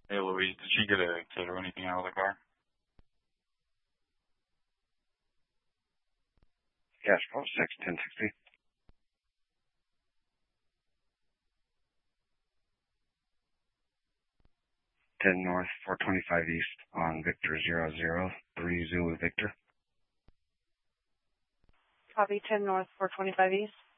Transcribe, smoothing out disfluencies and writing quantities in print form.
Hey, Louise, did she get a kid or anything out of the car? Yes, 461060. 10 North, 425 East on Victor 003 Zulu Victor. Copy 10 North, 425 East.